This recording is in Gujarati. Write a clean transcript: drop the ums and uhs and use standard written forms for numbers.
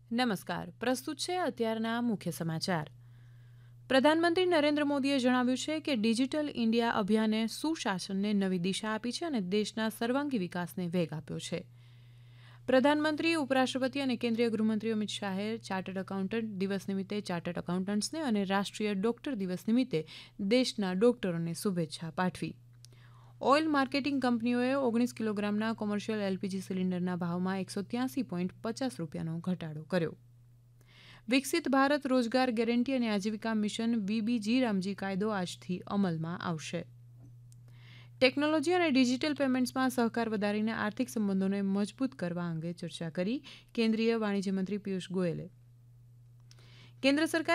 નમસ્કાર, પ્રસ્તુત છે અત્યારના મુખ્ય સમાચાર. પ્રધાનમંત્રી નરેન્દ્ર મોદીએ જણાવ્યું છે કે ડિજિટલ ઇન્ડિયા અભિયાને સુશાસનને નવી દિશા આપી છે અને દેશના સર્વાંગી વિકાસને વેગ આપ્યો છે. પ્રધાનમંત્રી, ઉપરાષ્ટ્રપતિ અને કેન્દ્રીય ગૃહમંત્રી અમિત શાહે ચાર્ટર્ડ એકાઉન્ટન્ટ દિવસ નિમિત્તે ચાર્ટર્ડ એકાઉન્ટન્ટ્સને અને રાષ્ટ્રીય ડોક્ટર દિવસ નિમિત્તે દેશના ડોક્ટરોને શુભેચ્છા પાઠવી. ઓઇલ માર્કેટિંગ કંપનીઓએ 19 કિલોગ્રામના કોમર્શિયલ એલપીજી સિલિન્ડરના ભાવમાં 183.50 રૂપિયાનો ઘટાડો કર્યો. વિકસિત ભારત રોજગાર ગેરંટી અને આજીવિકા મિશન વીબીજી રામજી કાયદો આજથી અમલમાં આવશે. ટેકનોલોજી અને ડિજિટલ પેમેન્ટ્સમાં સહકાર વધારીને આર્થિક સંબંધોને મજબૂત કરવા અંગે ચર્ચા કરી. કેન્દ્રીય વાણિજ્ય મંત્રી પિયુષ ગોયલે કેન્દ્ર સરકાર